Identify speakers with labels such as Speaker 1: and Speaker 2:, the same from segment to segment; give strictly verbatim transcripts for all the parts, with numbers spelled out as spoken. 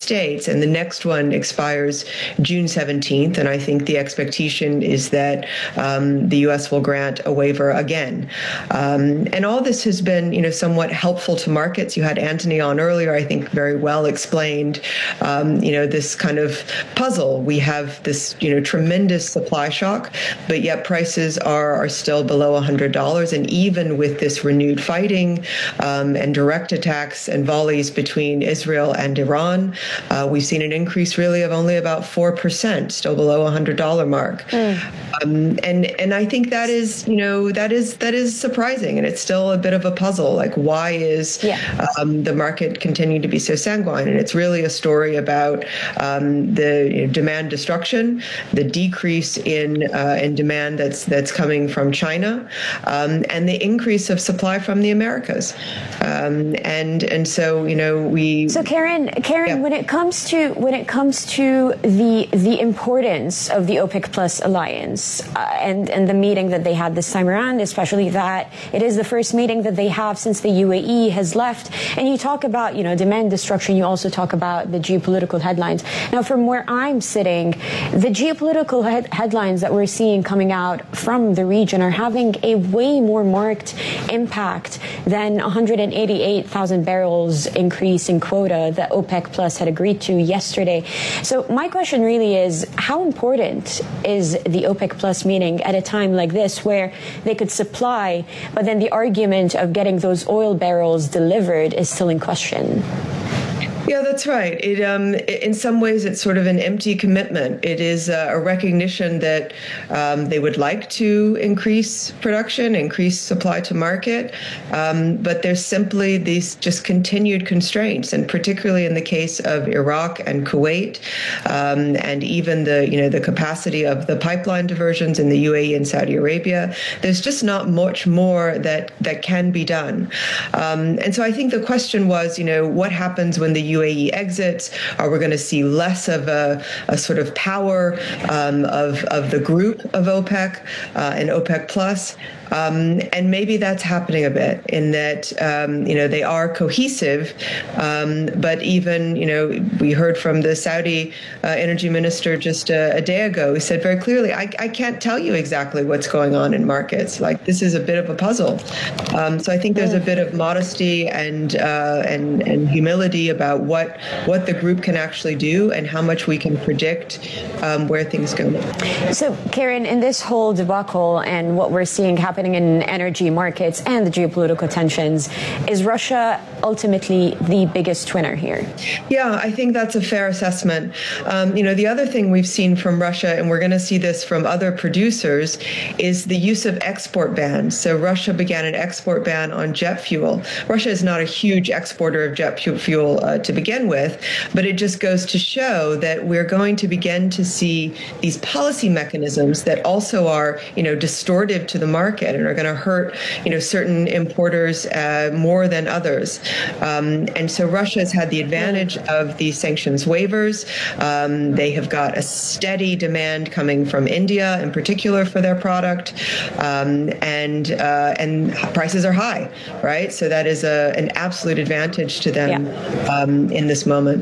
Speaker 1: States, and the next one expires June seventeenth. And I think the expectation is that um, the U S will grant a waiver again. Um, and all this has been, you know, somewhat helpful to markets. You had Anthony on earlier, I think very well explained, um, you know, this kind of puzzle. We have this, you know, tremendous supply shock, but yet prices are, are still below one hundred dollars. And even with this renewed fighting um, and direct attacks and volleys between Israel and Iran, uh, we've seen an increase really of only about four percent, still below one hundred dollars mark. Mm. Um, and and I think that is, you know, that is that is surprising, and it's still a bit of a puzzle. Like, why is yeah. um, the market continue to be so sanguine? And it's really a story about um, the you know, demand destruction, the decrease in uh, in demand that's that's coming from China, um, and the increase of supply from the Americas. Um, and and so you know we.
Speaker 2: So Karen, Karen, yeah. when it comes to when it comes to the the importance of the OPEC Plus alliance uh, and and the meeting that they had this time around, especially that it is the first meeting that they have since the U A E has left. And you talk about you know demand destruction. You also talk about the geopolitical headlines. Now, from where I'm sitting, the geopolitical head- headlines that we're seeing coming out from the region are having a way more marked impact than one hundred eighty-eight thousand barrels increase in quota that OPEC Plus had agreed to yesterday. So my question really is, how important is the OPEC Plus meeting at a time like this where they could supply, but then the argument of getting those oil barrels delivered is still in question?
Speaker 1: Yeah, that's right. It, um, in some ways, it's sort of an empty commitment. It is uh, a recognition that um, they would like to increase production, increase supply to market, um, but there's simply these just continued constraints, and particularly in the case of Iraq and Kuwait, um, and even the you know the capacity of the pipeline diversions in the U A E and Saudi Arabia. There's just not much more that that can be done, um, and so I think the question was, you know, what happens when the U A E exits? Are we going to see less of a, a sort of power um, of, of the group of OPEC uh, and OPEC Plus? Um, and maybe that's happening a bit in that, um, you know, they are cohesive. Um, but even, you know, we heard from the Saudi uh, energy minister just a, a day ago, who said very clearly, I, I can't tell you exactly what's going on in markets. Like, this is a bit of a puzzle. Um, so I think there's a bit of modesty and, uh, and, and humility about what, what the group can actually do and how much we can predict um, where things go.
Speaker 2: So, Karen, in this whole debacle and what we're seeing happen in energy markets and the geopolitical tensions, is Russia ultimately the biggest winner here?
Speaker 1: Yeah, I think that's a fair assessment. Um, you know, the other thing we've seen from Russia, and we're going to see this from other producers, is the use of export bans. So Russia began an export ban on jet fuel. Russia is not a huge exporter of jet fuel uh, to begin with, but it just goes to show that we're going to begin to see these policy mechanisms that also are, you know, distortive to the market and are going to hurt, you know, certain importers uh, more than others. Um, and so Russia has had the advantage of these sanctions waivers. Um, they have got a steady demand coming from India, in particular, for their product, um, and uh, and prices are high, right? So that is a, an absolute advantage to them yeah. um, in this moment.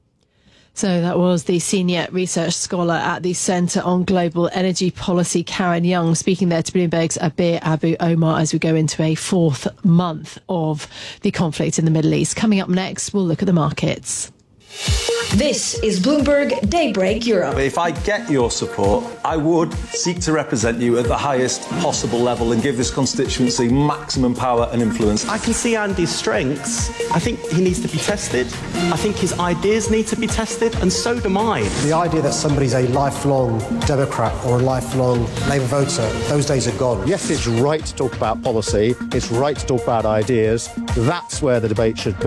Speaker 3: So that was the senior research scholar at the Centre on Global Energy Policy, Karen Young, speaking there to Bloomberg's Abir Abu Omar as we go into a fourth month of the conflict in the Middle East. Coming up next, we'll look at the markets.
Speaker 4: This is Bloomberg Daybreak Europe.
Speaker 5: If I get your support, I would seek to represent you at the highest possible level and give this constituency maximum power and influence.
Speaker 6: I can see Andy's strengths. I think he needs to be tested. I think his ideas need to be tested, and so do mine.
Speaker 7: The idea that somebody's a lifelong Democrat or a lifelong Labour voter, those days are gone.
Speaker 8: Yes, it's right to talk about policy. It's right to talk about ideas. That's where the debate should be.